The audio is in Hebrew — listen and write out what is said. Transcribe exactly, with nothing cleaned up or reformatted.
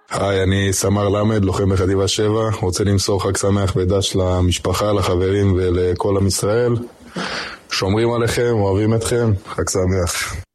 היי, אני סמר למד, לוחם בחטיבה שבע, רוצה למסור חג שמח ודש למשפחה, לחברים ולכל עם ישראל. שומרים עליכם, אוהבים אתכם, חג שמח.